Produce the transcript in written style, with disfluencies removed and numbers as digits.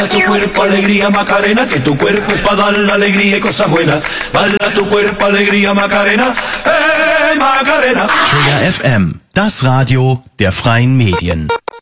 Baila tu cuerpo, alegría, Macarena, que tu cuerpo es para dar la alegría y cosas buenas. Baila tu cuerpo, alegría, Macarena, Macarena. Trigger FM, das Radio der freien Medien.